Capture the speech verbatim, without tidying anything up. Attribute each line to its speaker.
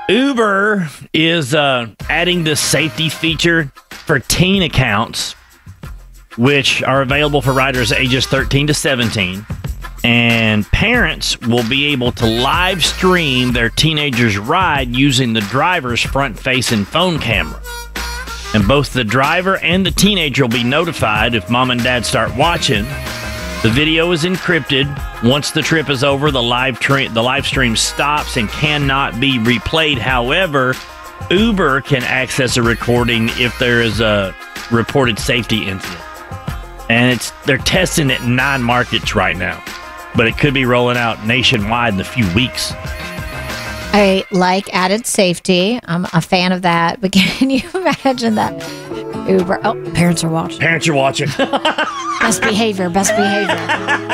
Speaker 1: Uber is uh, adding this safety feature for teen accounts, which are available for riders ages thirteen to seventeen. And parents will be able to live stream their teenager's ride using the driver's front-facing phone camera. And both the driver and the teenager will be notified if mom and dad start watching. The video is encrypted. Once the trip is over, the live tra- the live stream stops and cannot be replayed. However, Uber can access a recording if there is a reported safety incident. And it's they're testing it in nine markets right now, but it could be rolling out nationwide in a few weeks.
Speaker 2: I like added safety. I'm a fan of that. But can you imagine that? Uber. Oh, parents are watching.
Speaker 1: Parents are watching.
Speaker 2: Best behavior. Best behavior.